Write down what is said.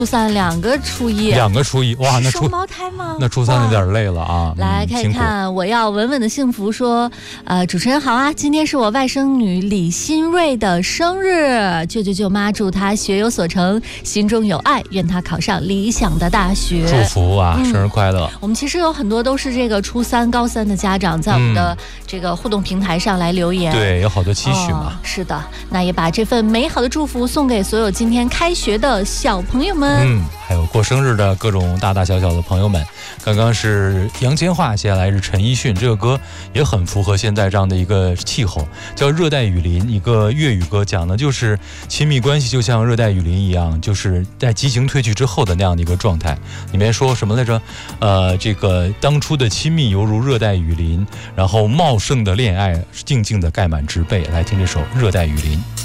初三2个初一 ，2个初一，哇，那双胞胎吗？ 那初三有点累了啊。 来看一看，我要稳稳的幸福说，主持人好啊，今天是我外甥女李新瑞的生日，舅舅舅妈祝她学有所成，心中有爱，愿她考上理想的大学。 祝福啊，生日快乐！ 我们其实有很多都是这个初三、高三的家长在我们的这个互动平台上来留言， 对，有好多期许嘛。 是的，那也把这份美好的祝福送给所有今天开学的小朋友们。 还有过生日的各种大大小小的朋友们。刚刚是杨千嬅，接下来是陈奕迅，这个歌也很符合现在这样的一个气候，叫《热带雨林》，一个粤语歌，讲的就是亲密关系就像热带雨林一样，就是在激情褪去之后的那样的一个状态。里面说什么来着？这个当初的亲密犹如热带雨林，然后茂盛的恋爱静静地盖满植被。来听这首《热带雨林》。